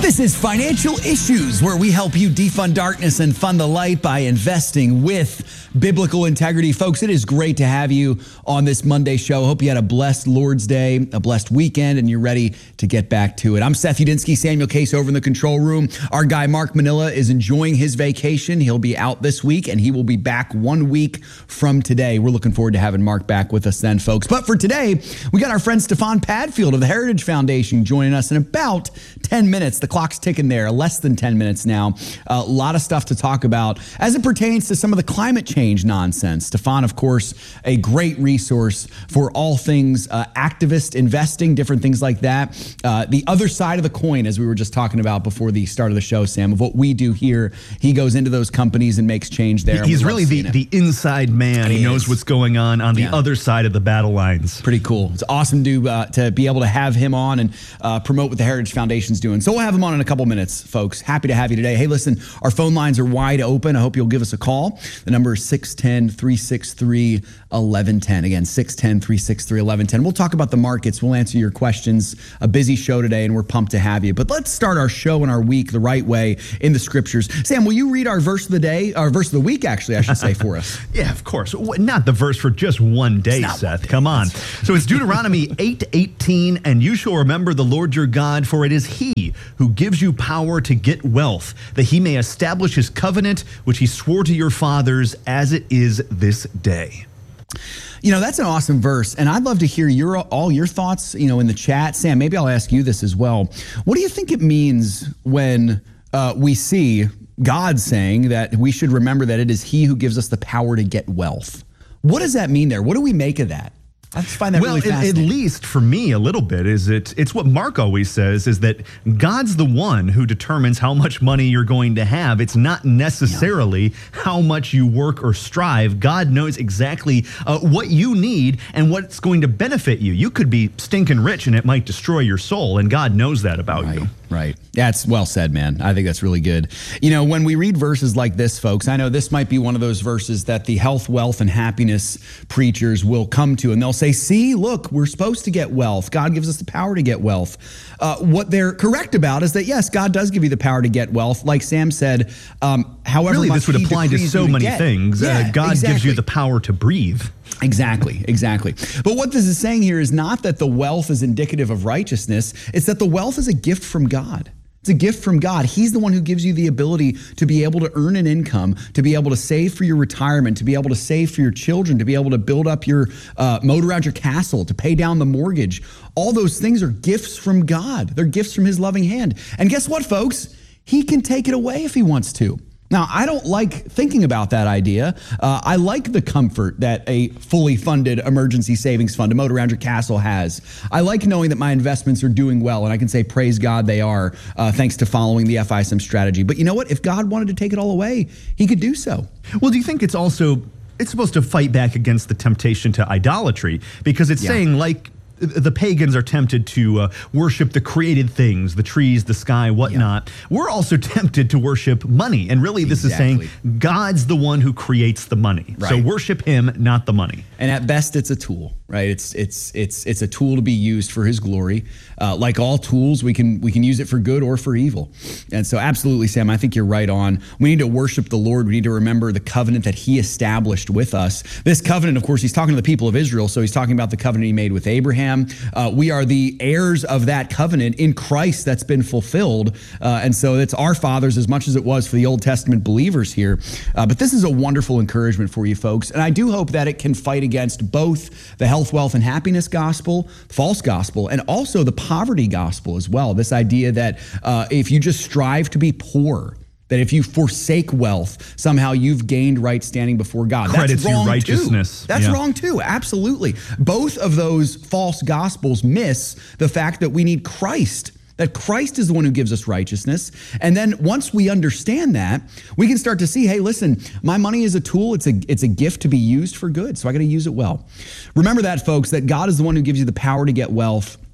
This is Financial Issues, where we help you defund darkness and fund the light by investing with biblical integrity. Folks, it is great to have you on this Monday show. Hope you had a blessed Lord's Day, a blessed weekend, and you're ready to get back to it. I'm Seth Udinsky, Samuel Case over in the control room. Our guy, Mark Manila, is enjoying his vacation. He'll be out this week, and he will be back one week from today. We're looking forward to having Mark back with us then, folks. But for today, we got our friend Stefan Padfield of the Heritage Foundation joining us in about ten minutes. The clock's ticking there, less than ten minutes now. A lot of stuff to talk about as it pertains to some of the climate change nonsense. Stefan, of course, a great resource for all things uh, activist investing, different things like that. Uh, the other side of the coin, as we were just talking about before the start of the show, Sam, of what we do here. He goes into those companies and makes change there. He's really the, the inside man. He, he knows what's going on on the yeah. other side of the battle lines. Pretty cool. It's awesome to, uh, to be able to have him on and uh, promote what the Heritage Foundation's doing. So we'll have him on in a couple minutes, folks. Happy to have you today. Hey, listen, our phone lines are wide open. I hope you'll give us a call. The number is six one zero, three six three, one one one zero. Again, six one zero, three six three, one one one zero. We'll talk about the markets. We'll answer your questions. A busy show today, and we're pumped to have you. But let's start our show and our week the right way in the scriptures. Sam, will you read our verse of the day, our verse of the week, actually, I should say, for us? Yeah, of course. Not the verse for just one day, Seth. One day. Come on. So it's Deuteronomy eight eighteen, and you shall remember the Lord your God, for it is he who gives you power to get wealth, that he may establish his covenant, which he swore to your fathers, as it is this day. You know, that's an awesome verse, and I'd love to hear your all your thoughts, you know, in the chat. Sam, maybe I'll ask you this as well. What do you think it means when uh, we see God saying that we should remember that it is he who gives us the power to get wealth? What does that mean there? What do we make of that? I just find that well, really fascinating. At least for me, a little bit is it. It's what Mark always says: is that God's the one who determines how much money you're going to have. It's not necessarily yeah. how much you work or strive. God knows exactly uh, what you need and what's going to benefit you. You could be stinking rich, and it might destroy your soul, and God knows that about right. you. Right. That's well said, man. I think that's really good. You know, when we read verses like this, folks, I know this might be one of those verses that the health, wealth, and happiness preachers will come to, and they'll say, see, look, we're supposed to get wealth. God gives us the power to get wealth. Uh, what they're correct about is that, yes, God does give you the power to get wealth. Like Sam said, um, however really, much this would apply to so many get. things. Yeah, uh, God exactly. gives you the power to breathe. Exactly, exactly. But what this is saying here is not that the wealth is indicative of righteousness. It's that the wealth is a gift from God. It's a gift from God. He's the one who gives you the ability to be able to earn an income, to be able to save for your retirement, to be able to save for your children, to be able to build up your uh, moat around your castle, to pay down the mortgage. All those things are gifts from God. They're gifts from his loving hand. And guess what, folks? He can take it away if he wants to. Now, I don't like thinking about that idea. Uh, I like the comfort that a fully funded emergency savings fund, a moat around your castle, has. I like knowing that my investments are doing well, and I can say, praise God, they are, uh, thanks to following the F I S M strategy. But you know what? If God wanted to take it all away, he could do so. Well, do you think it's also, it's supposed to fight back against the temptation to idolatry? Because it's yeah. saying, like, the pagans are tempted to uh, worship the created things, the trees, the sky, whatnot. Yeah. We're also tempted to worship money. And really, this exactly. is saying God's the one who creates the money. Right. So worship him, not the money. And at best, it's a tool, right? It's it's it's it's a tool to be used for his glory. Uh, like all tools, we can we can use it for good or for evil. And so absolutely, Sam, I think you're right on. We need to worship the Lord. We need to remember the covenant that he established with us. This covenant, of course, he's talking to the people of Israel. So he's talking about the covenant he made with Abraham. Uh, we are the heirs of that covenant in Christ that's been fulfilled. Uh, and so it's our fathers as much as it was for the Old Testament believers here. Uh, but this is a wonderful encouragement for you folks. And I do hope that it can fight against both the health, wealth, and happiness gospel, false gospel, and also the poverty gospel as well. This idea that uh, if you just strive to be poor, that if you forsake wealth, somehow you've gained right standing before God. Credits That's wrong you righteousness. Too. That's yeah. wrong too, absolutely. Both of those false gospels miss the fact that we need Christ, that Christ is the one who gives us righteousness. And then once we understand that, we can start to see, hey, listen, my money is a tool. It's a, it's a gift to be used for good, so I got to use it well. Remember that, folks, that God is the one who gives you the power to get wealth.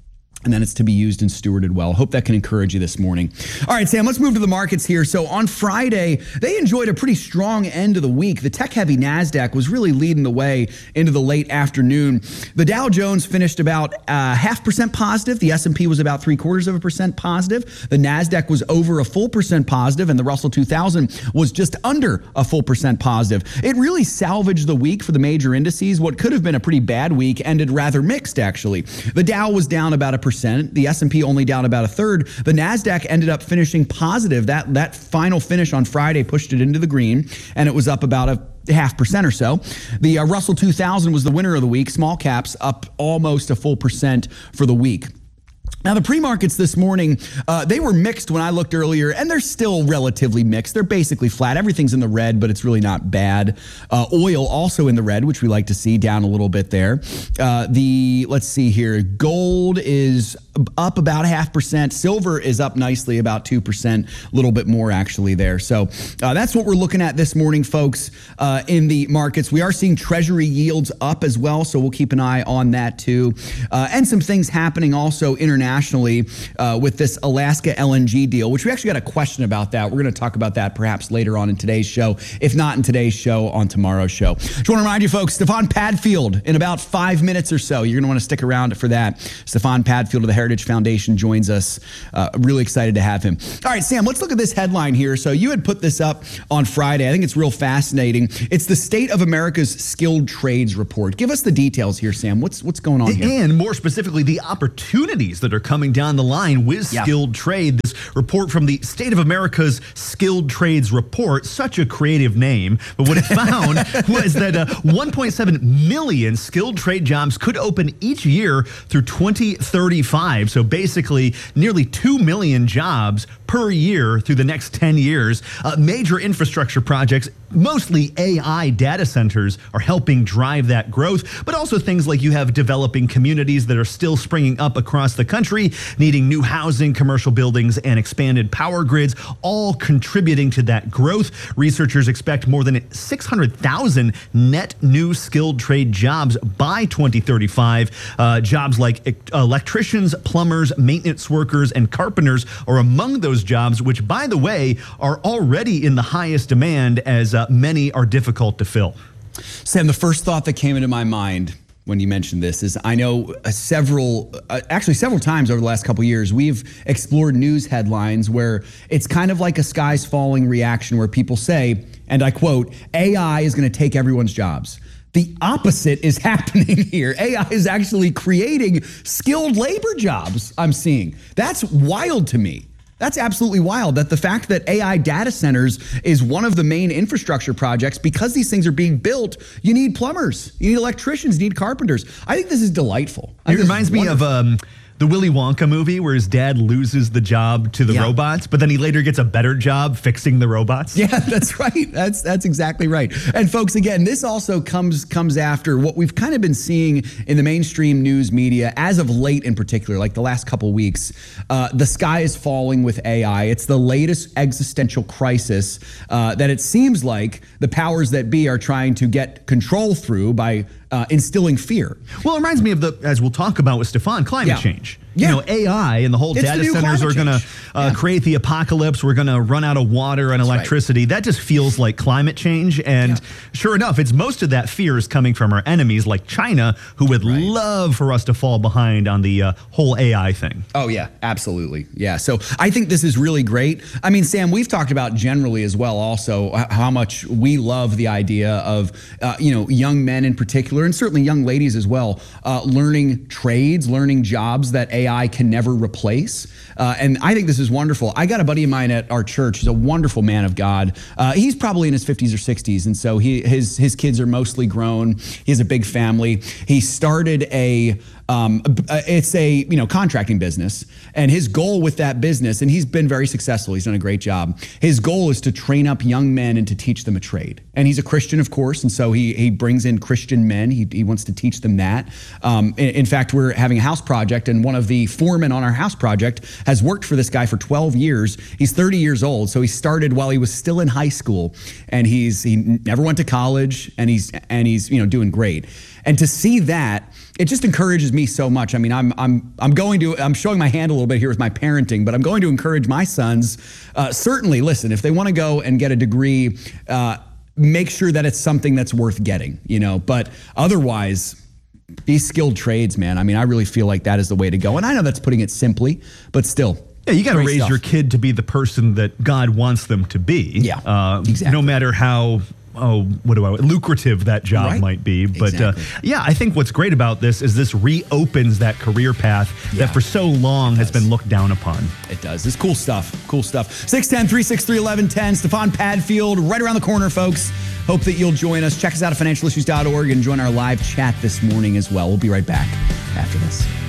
and then it's to be used and stewarded well. Hope that can encourage you this morning. All right, Sam, let's move to the markets here. So on Friday, they enjoyed a pretty strong end of the week. The tech-heavy NASDAQ was really leading the way into the late afternoon. The Dow Jones finished about uh, half percent positive. The S and P was about three quarters of a percent positive. The NASDAQ was over a full percent positive, and the Russell two thousand was just under a full percent positive. It really salvaged the week for the major indices. What could have been a pretty bad week ended rather mixed, actually. The Dow was down about a percent. The S and P only down about a third. The NASDAQ ended up finishing positive. That, that final finish on Friday pushed it into the green, and it was up about a half percent or so. The uh, Russell two thousand was the winner of the week. Small caps up almost a full percent for the week. Now, the pre-markets this morning, uh, they were mixed when I looked earlier, and they're still relatively mixed. They're basically flat. Everything's in the red, but it's really not bad. Uh, oil also in the red, which we like to see, down a little bit there. Uh, the, let's see here, gold is up about a half percent. Silver is up nicely, about two percent, a little bit more actually there. So uh, that's what we're looking at this morning, folks, uh, in the markets. We are seeing treasury yields up as well, so we'll keep an eye on that too. Uh, and some things happening also internationally. Nationally, uh, with this Alaska L N G deal, which we actually got a question about that. We're going to talk about that perhaps later on in today's show. If not in today's show, on tomorrow's show. Just want to remind you folks, Stefan Padfield in about five minutes or so. You're going to want to stick around for that. Stefan Padfield of the Heritage Foundation joins us. Uh, really excited to have him. All right, Sam, let's look at this headline here. So you had put this up on Friday. I think it's real fascinating. It's the State of America's Skilled Trades Report. Give us the details here, Sam. What's what's going on here? And more specifically, the opportunities that are coming down the line with Yeah. skilled trade. This report from the State of America's Skilled Trades Report, such a creative name, but what it found was that uh, one point seven million skilled trade jobs could open each year through twenty thirty-five. So basically nearly two million jobs per year through the next ten years. Uh, major infrastructure projects, mostly A I data centers, are helping drive that growth, but also things like you have developing communities that are still springing up across the country, needing new housing, commercial buildings, and expanded power grids, all contributing to that growth. Researchers expect more than six hundred thousand net new skilled trade jobs by twenty thirty-five. Uh, jobs like electricians, plumbers, maintenance workers, and carpenters are among those jobs, which, by the way, are already in the highest demand, as uh, many are difficult to fill. Sam, the first thought that came into my mind when you mentioned this is I know uh, several, uh, actually several times over the last couple of years, we've explored news headlines where it's kind of like a skies falling reaction where people say, and I quote, A I is going to take everyone's jobs. The opposite is happening here. A I is actually creating skilled labor jobs, I'm seeing. That's wild to me. That's absolutely wild, that the fact that A I data centers is one of the main infrastructure projects, because these things are being built, you need plumbers, you need electricians, you need carpenters. I think this is delightful. It reminds me of um, the Willy Wonka movie where his dad loses the job to the Yeah. robots, but then he later gets a better job fixing the robots. Yeah, that's right. That's that's exactly right. And folks, again, this also comes comes after what we've kind of been seeing in the mainstream news media as of late, in particular, like the last couple weeks. Uh, the sky is falling with A I. It's the latest existential crisis uh, that it seems like the powers that be are trying to get control through by uh, instilling fear. Well, it reminds me of the, as we'll talk about with Stefan, climate Yeah. change. Yeah. You know, A I and the whole It's data the new centers climate are going to change. uh, Yeah. create the apocalypse. We're going to run out of water and That's right. electricity. That just feels like climate change. And Yeah. sure enough, it's most of that fear is coming from our enemies like China, who would Right. love for us to fall behind on the uh, whole A I thing. Oh, yeah, absolutely. Yeah. So I think this is really great. I mean, Sam, we've talked about generally as well also h- how much we love the idea of, uh, you know, young men in particular, and certainly young ladies as well, uh, learning trades, learning jobs that A I can never replace. Uh, and I think this is wonderful. I got a buddy of mine at our church. He's a wonderful man of God. Uh, he's probably in his fifties or sixties. And so he his his kids are mostly grown. He has a big family. He started a Um, it's a, you know, contracting business, and his goal with that business, and he's been very successful. He's done a great job. His goal is to train up young men and to teach them a trade. And he's a Christian, of course, and so he he brings in Christian men. He, he wants to teach them that. Um, in, in fact, we're having a house project, and one of the foremen on our house project has worked for this guy for twelve years. He's thirty years old, so he started while he was still in high school, and he's he never went to college, and he's and he's you know doing great. And to see that, it just encourages me me so much. I mean, I'm I'm I'm going to I'm showing my hand a little bit here with my parenting, but I'm going to encourage my sons. Uh, certainly, listen, if they want to go and get a degree, uh, make sure that it's something that's worth getting. You know, but otherwise, these skilled trades, man. I mean, I really feel like that is the way to go. And I know that's putting it simply, but still. Yeah, you got to raise stuff. your kid to be the person that God wants them to be. Yeah, uh, exactly. No matter how, oh, what do I, lucrative that job Right. might be. But Exactly. uh, yeah, I think what's great about this is this reopens that career path Yeah. that for so long has been looked down upon. It does. It's cool stuff. Cool stuff. six one zero, three six three, one one one zero. Stefan Padfield, right around the corner, folks. Hope that you'll join us. Check us out at financial issues dot org and join our live chat this morning as well. We'll be right back after this.